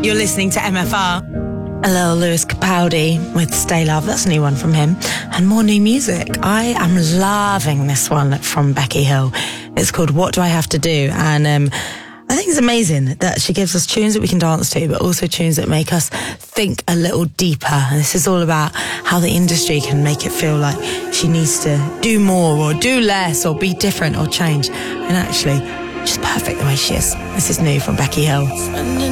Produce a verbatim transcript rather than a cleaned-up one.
You're listening to M F R. A little Lewis Capaldi with Stay Love. That's a new one from him. And more new music. I am loving this one from Becky Hill. It's called What Do I Have to Do? And um, I think it's amazing that she gives us tunes that we can dance to, but also tunes that make us think a little deeper. And this is all about how the industry can make it feel like she needs to do more or do less or be different or change. And actually, she's perfect the way she is. This is new from Becky Hill.